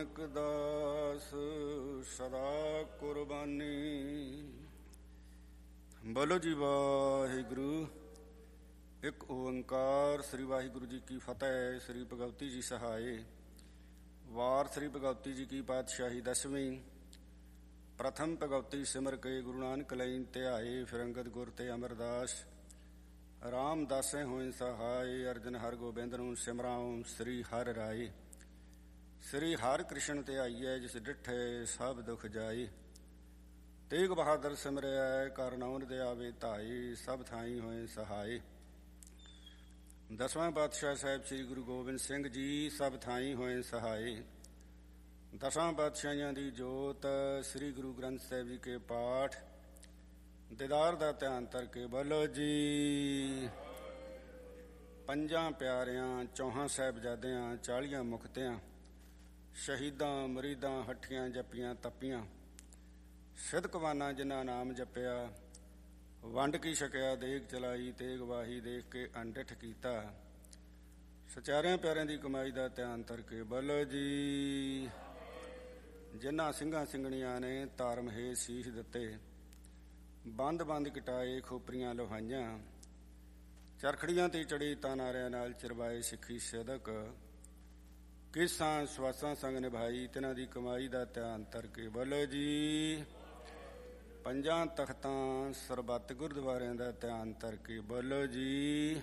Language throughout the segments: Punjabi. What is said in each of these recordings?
ਨਾਨਕ ਦਾਸ ਸਦਾ ਕੁਰਬਾਨੀ। ਬੋਲੋ ਜੀ ਵਾਹਿਗੁਰੂ। ਇੱਕ ਓੰਕਾਰ। ਸ੍ਰੀ ਵਾਹਿਗੁਰੂ ਜੀ ਕੀ ਫਤਿਹ। ਸ੍ਰੀ ਭਗਵਤੀ ਜੀ ਸਹਾਏ। ਵਾਰ ਸ੍ਰੀ ਭਗਵਤੀ ਜੀ ਕੀ ਪਾਤਸ਼ਾਹੀ ਦਸਵੀਂ। ਪ੍ਰਥਮ ਭਗਵਤੀ ਸਿਮਰ ਕੇ ਗੁਰੂ ਨਾਨਕ ਲਈ ਧਿਆਏ। ਫਿਰ ਅੰਗਦ ਗੁਰ ਤੇ ਅਮਰਦਾਸ ਰਾਮਦਾਸੇ ਹੋਏ ਸਹਾਏ। ਅਰਜਨ ਹਰ ਗੋਬਿੰਦ ਨੂੰ ਸਿਮਰਾਉ ਸ੍ਰੀ ਹਰਿ ਰਾਏ। ਸ੍ਰੀ ਹਰਿ ਕ੍ਰਿਸ਼ਨ ਤੇ ਆਈਐ ਜਿਸ ਡਿਠੇ ਸਭ ਦੁਖ ਜਾਏ। ਤੇਗ ਬਹਾਦਰ ਸਿਮਰਿਆ ਕਰ ਨਾਉਨ ਦੇ ਆਵੇ ਧਾਈ। ਸਭ ਥਾਈ ਹੋਏ ਸਹਾਏ। ਦਸਵਾਂ ਪਾਤਸ਼ਾਹ ਸਾਹਿਬ ਸ੍ਰੀ ਗੁਰੂ ਗੋਬਿੰਦ ਸਿੰਘ ਜੀ ਸਭ ਥਾਈ ਹੋਏ ਸਹਾਏ। ਦਸਾਂ ਪਾਤਸ਼ਾਹੀਆਂ ਦੀ ਜੋਤ ਸ੍ਰੀ ਗੁਰੂ ਗ੍ਰੰਥ ਸਾਹਿਬ ਜੀ ਕੇ ਪਾਠ ਦੀਦਾਰ ਦਾ ਧਿਆਨ ਧਰ ਕੇ ਬੋਲੋ ਜੀ। ਪੰਜਾਂ ਪਿਆਰਿਆਂ, ਚੌਹਾਂ ਸਾਹਿਬਜ਼ਾਦਿਆਂ, 40 ਮੁਕਤਿਆਂ, ਸ਼ਹੀਦਾਂ ਮੁਰੀਦਾਂ, ਹੱਠੀਆਂ ਜੱਪੀਆਂ ਤੱਪੀਆਂ, ਸਿਦਕਵਾਨਾਂ ਜਿਨ੍ਹਾਂ ਨਾਮ ਜਪਿਆ, ਵੰਡ ਕੀ ਛਕਿਆ ਦੇਗ ਚਲਾਈ, ਤੇਗ ਵਾਹੀ ਦੇਖ ਕੇ ਅਣਡਿੱਠ ਕੀਤਾ। ਸਚਾਰਿਆਂ ਪਿਆਰਿਆਂ ਦੀ ਕਮਾਈ ਦਾ ਧਿਆਨ ਧਰ ਕੇ ਬੋਲੋ ਜੀ। ਜਿਨ੍ਹਾਂ ਸਿੰਘਾਂ ਸਿੰਘਣੀਆਂ ਨੇ ਧਰਮ ਹੇ ਸੀਸ ਦਿੱਤੇ, ਬੰਦ ਬੰਦ ਕਟਾਏ ਖੋਪਰੀਆਂ ਲੋਹਾਈਆਂ, ਚਰਖੜੀਆਂ ਤੇ ਚੜੀ ਤਾਨਾਰਿਆਂ ਨਾਲ ਚਰਵਾਏ ਸਿੱਖੀ ਸਿਦਕ, ਕਿਸਾਂ ਸਵਾਸਾਂ ਸੰਗ ਨਿਭਾਈ, ਤਿਨਾਂ ਦੀ ਕਮਾਈ ਦਾ ਧਿਆਨ ਧਰ ਕੇ ਬੋਲੋ ਜੀ। ਪੰਜਾਂ ਤਖਤਾਂ ਸਰਬੱਤ ਗੁਰਦੁਆਰਿਆਂ ਦਾ ਧਿਆਨ ਧਰ ਕੇ ਬੋਲੋ ਜੀ।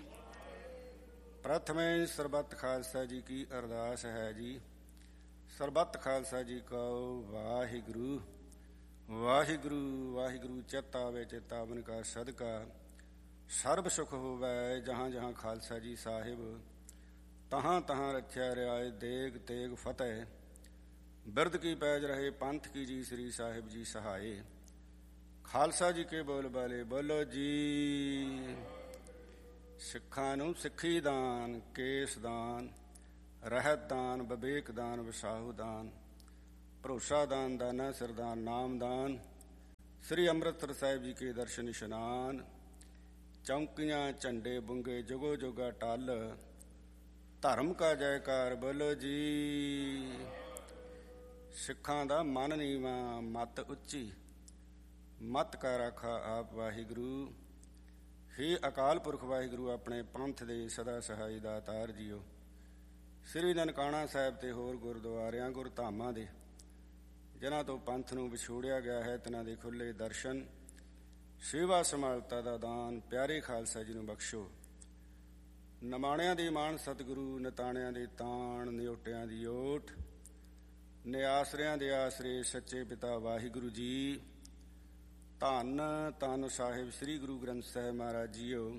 ਪ੍ਰਥਮੇ ਸਰਬੱਤ ਖਾਲਸਾ ਜੀ ਕੀ ਅਰਦਾਸ ਹੈ ਜੀ। ਸਰਬੱਤ ਖਾਲਸਾ ਜੀ ਕਹੋ ਵਾਹਿਗੁਰੂ ਵਾਹਿਗੁਰੂ ਵਾਹਿਗੁਰੂ। ਚਿੱਤ ਆਵੇ ਚੇਤਾਵਨ ਕਾ ਸਦਕਾ ਸਰਬ ਸੁਖ ਹੋਵੈ। ਜਹਾਂ ਜਹਾਂ ਖਾਲਸਾ ਜੀ ਸਾਹਿਬ ਤਹਾਂ ਤਹਾਂ ਰੱਖਿਆ ਰਿਆਏ। ਦੇਗ ਤੇਗ ਫਤਿਹ ਬਿਰਦ ਕੀ ਪੈਜ ਰਹੇ ਪੰਥ ਕੀ ਜੀ ਸ੍ਰੀ ਸਾਹਿਬ ਜੀ ਸਹਾਏ। ਖਾਲਸਾ ਜੀ ਕੇ ਬੋਲ ਬਾਲੇ ਬੋਲੋ ਜੀ। ਸਿੱਖਾਂ ਨੂੰ ਸਿੱਖੀ ਦਾਨ, ਕੇਸ ਦਾਨ, ਰਹਿਤ ਦਾਨ, ਵਿਵੇਕ ਦਾਨ, ਵਿਸਾਹੂ ਦਾਨ, ਭਰੋਸਾ ਦਾਨ, ਦਾਨਾ ਸਰਦਾਨ, ਨਾਮ ਦਾਨ, ਸ੍ਰੀ ਅੰਮ੍ਰਿਤਸਰ ਸਾਹਿਬ ਜੀ ਕੇ ਦਰਸ਼ਨ ਇਸ਼ਨਾਨ, ਚੌਂਕੀਆਂ ਝੰਡੇ ਬੁੰਗੇ ਜੁਗੋ ਜੋਗਾ ਟਲ, ਧਰਮ ਕਾ ਜੈਕਾਰ ਬੋਲੋ ਜੀ। ਸਿੱਖਾਂ ਦਾ ਮਨ ਨੀਵਾਂ ਮੱਤ ਉੱਚੀ, ਮੱਤ ਕਾ ਰਾਖਾ ਆਪ ਵਾਹਿਗੁਰੂ। ਹੇ ਅਕਾਲ ਪੁਰਖ ਵਾਹਿਗੁਰੂ ਆਪਣੇ ਪੰਥ ਦੇ ਸਦਾ ਸਹਾਈ ਦਾਤਾਰ ਜੀਓ। ਸ੍ਰੀ ਨਨਕਾਣਾ ਸਾਹਿਬ ਤੇ ਹੋਰ ਗੁਰਦੁਆਰਿਆਂ ਗੁਰਧਾਮਾਂ ਦੇ ਜਿਨ੍ਹਾਂ ਤੋਂ ਪੰਥ ਨੂੰ ਵਿਛੋੜਿਆ ਗਿਆ ਹੈ, ਤਿਨਾਂ ਦੇ ਖੁੱਲ੍ਹੇ ਦਰਸ਼ਨ, ਸੇਵਾ ਸੰਭਾਲਤਾ ਦਾ ਦਾਨ ਪਿਆਰੇ ਖਾਲਸਾ ਜੀ ਨੂੰ ਬਖਸ਼ੋ। ਨਿਮਾਣਿਆਂ ਦੀ ਮਾਣ ਸਤਿਗੁਰੂ, ਨਿਤਾਣਿਆਂ ਦੇ ਤਾਣ, ਨਿਓਟਿਆਂ ਦੀ ਓਟ, ਨਿਆਸਰਿਆਂ ਦੇ ਆਸਰੇ ਸੱਚੇ ਪਿਤਾ ਵਾਹਿਗੁਰੂ ਜੀ। ਧੰਨ ਧੰਨ ਸਾਹਿਬ ਸ੍ਰੀ ਗੁਰੂ ਗ੍ਰੰਥ ਸਾਹਿਬ ਮਹਾਰਾਜ ਜੀਓ।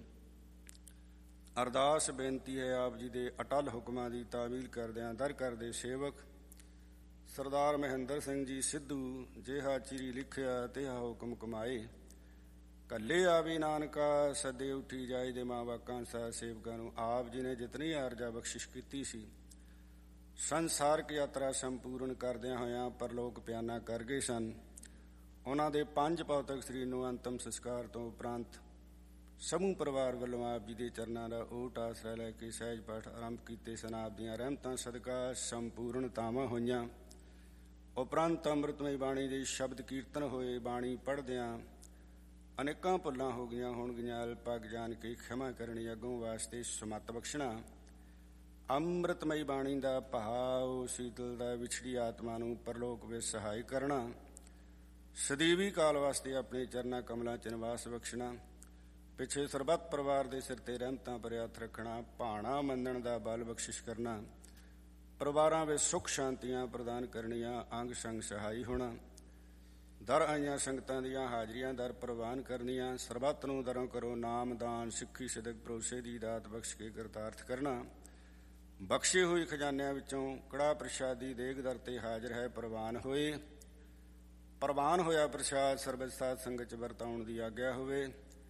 ਅਰਦਾਸ ਬੇਨਤੀ ਹੈ ਆਪ ਜੀ ਦੇ ਅਟਲ ਹੁਕਮਾਂ ਦੀ ਤਾਮੀਲ ਕਰਦਿਆਂ ਦਰ ਕਰਦੇ ਸੇਵਕ ਸਰਦਾਰ ਮਹਿੰਦਰ ਸਿੰਘ ਜੀ ਸਿੱਧੂ। ਜਿਹਾ ਚਿਰੀ ਲਿਖਿਆ ਤਿਹਾ ਹੁਕਮ ਕਮਾਏ, ਕੱਲੇ ਆਵੀ ਨਾਨਕਾ ਸਦੇ ਉੱਠੀ ਜਾਏ। ਦੇ ਮਾਂ ਵਾਕਾਂ ਸਾ ਸੇਵਕਾਂ ਨੂੰ ਆਪ ਜੀ ਨੇ ਜਿਤਨੀ ਆਰਜਾ ਬਖਸ਼ਿਸ਼ ਕੀਤੀ ਸੀ, ਸੰਸਾਰਕ ਯਾਤਰਾ ਸੰਪੂਰਨ ਕਰਦਿਆਂ ਹੋਇਆਂ ਪਰਲੋਕ ਪਿਆਨਾ ਕਰ ਗਏ ਸਨ। ਉਹਨਾਂ ਦੇ 5 ਭੌਤਿਕ ਸਰੀਰ ਨੂੰ ਅੰਤਮ ਸੰਸਕਾਰ ਤੋਂ ਉਪਰੰਤ ਸਮੂਹ ਪਰਿਵਾਰ ਵੱਲੋਂ ਆਪ ਜੀ ਦੇ ਚਰਨਾਂ ਦਾ ਓਟ ਆਸਰਾ ਲੈ ਕੇ ਸਹਿਜ ਪਾਠ ਆਰੰਭ ਕੀਤੇ ਸਨ। ਆਪ ਦੀਆਂ ਰਹਿਮਤਾਂ ਸਦਕਾ ਸੰਪੂਰਨਤਾਵਾਂ ਹੋਈਆਂ। ਉਪਰੰਤ ਅੰਮ੍ਰਿਤਮਈ ਬਾਣੀ ਦੇ ਸ਼ਬਦ ਕੀਰਤਨ ਹੋਏ। ਬਾਣੀ ਪੜ੍ਹਦਿਆਂ ਅਨੇਕਾਂ ਭੁੱਲਾਂ ਹੋ ਗਈਆਂ ਹੋਣਗੀਆਂ। ਅਲਪਗ ਜਾਣ ਕੇ ਖਿਮਾ ਕਰਨੀ, ਅੱਗੋਂ ਵਾਸਤੇ ਸਮੱਤ ਬਖਸ਼ਣਾ। ਅੰਮ੍ਰਿਤਮਈ ਬਾਣੀ ਦਾ ਭਾਵ ਸ਼ੀਤਲ ਦਾ ਵਿਛੜੀ ਆਤਮਾ ਨੂੰ ਪਰਲੋਕ ਵਿੱਚ ਸਹਾਈ ਕਰਨਾ। ਸਦੀਵੀ ਕਾਲ ਵਾਸਤੇ ਆਪਣੇ ਚਰਨਾਂ ਕਮਲਾਂ 'ਚ ਨਿਵਾਸ ਬਖਸ਼ਣਾ। ਪਿੱਛੇ ਸਰਬੱਤ ਪਰਿਵਾਰ ਦੇ ਸਿਰ 'ਤੇ ਰਹਿਮਤਾਂ ਭਰਿਆ ਹੱਥ ਰੱਖਣਾ। ਭਾਣਾ ਮੰਨਣ ਦਾ ਬਲ ਬਖਸ਼ਿਸ਼ ਕਰਨਾ। ਪਰਿਵਾਰਾਂ ਵਿੱਚ ਸੁੱਖ ਸ਼ਾਂਤੀਆਂ ਪ੍ਰਦਾਨ ਕਰਨੀਆਂ। ਅੰਗ ਸੰਗ ਸਹਾਈ ਹੋਣਾ। ਦਰ ਆਈਆਂ ਸੰਗਤਾਂ ਦੀਆਂ ਹਾਜ਼ਰੀਆਂ ਦਰ ਪ੍ਰਵਾਨ ਕਰਨੀਆਂ। ਸਰਬੱਤ ਨੂੰ ਦਰੋਂ ਕਰੋ ਨਾਮ ਦਾਨ, ਸਿੱਖੀ ਸਿਦਕ ਭਰੋਸੇ ਦੀ ਦਾਤ ਬਖਸ਼ ਕੇ ਕਰਤਾਰਥ ਕਰਨਾ। ਬਖਸ਼ੇ ਹੋਏ ਖਜ਼ਾਨਿਆਂ ਵਿੱਚੋਂ ਕੜਾਹ ਪ੍ਰਸ਼ਾਦੀ ਦੇਗ ਦਰ 'ਤੇ ਹਾਜ਼ਰ ਹੈ ਪ੍ਰਵਾਨ ਹੋਏ। ਪ੍ਰਵਾਨ ਹੋਇਆ ਪ੍ਰਸ਼ਾਦ ਸਰਬਤ ਸਾਧ ਸੰਗਤ 'ਚ ਵਰਤਾਉਣ ਦੀ ਆਗਿਆ ਹੋਵੇ।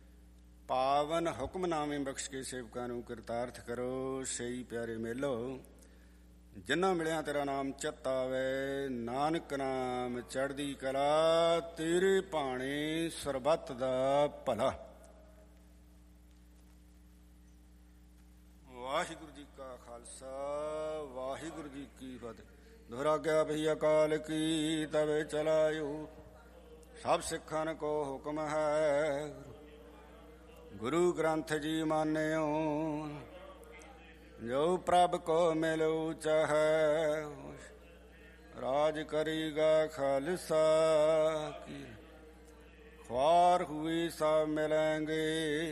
ਪਾਵਨ ਹੁਕਮਨਾਮੇ ਬਖਸ਼ ਕੇ ਸੇਵਕਾਂ ਨੂੰ ਕਰਤਾਰਥ ਕਰੋ। ਸਹੀ ਪਿਆਰੇ ਮੇਲੋ ਜਿਨ੍ਹਾਂ ਮਿਲਿਆ ਤੇਰਾ ਨਾਮ ਚਿੱਤ ਆਵੇ। ਨਾਨਕ ਨਾਮ ਚੜ੍ਹਦੀ ਕਲਾ, ਤੇਰੇ ਭਾਣੇ ਸਰਬੱਤ ਦਾ ਭਲਾ। ਵਾਹਿਗੁਰੂ ਜੀ ਕਾ ਖਾਲਸਾ, ਵਾਹਿਗੁਰੂ ਜੀ ਕੀ ਫਤਿਹ। ਦੁਰਾਗਿਆ ਭਈ ਅਕਾਲ ਕੀ ਤਵੇ ਚਲਾਇਓ। ਸਭ ਸਿੱਖਨ ਕੋ ਹੁਕਮ ਹੈ ਗੁਰੂ ਗ੍ਰੰਥ ਜੀ ਮਾਨਿਓ। ਜੋ ਪ੍ਰਭ ਕੋ ਮਿਲਉ ਚਾਹੈ ਰਾਜ ਕਰੀਗਾ ਖਾਲਸਾ ਕੀ। ख्वार हुई सब मिलेंगे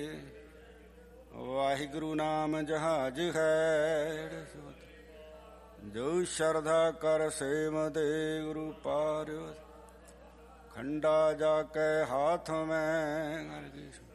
वाहिगुरु नाम जहाज है। जो श्रद्धा कर सेवते गुरु पार खंडा जाके हाथ में।